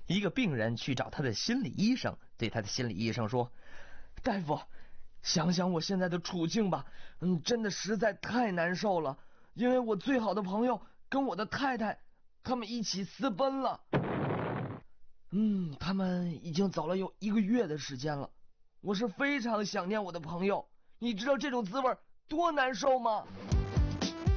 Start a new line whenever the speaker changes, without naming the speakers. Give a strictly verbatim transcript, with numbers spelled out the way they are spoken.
一个病人去找他的心理医生，对他的心理医生说：“大夫，想想我现在的处境吧，嗯，真的实在太难受了。因为我最好的朋友跟我的太太，他们一起私奔了。嗯，他们已经走了有一个月的时间了。我是非常想念我的朋友，你知道这种滋味多难受吗？”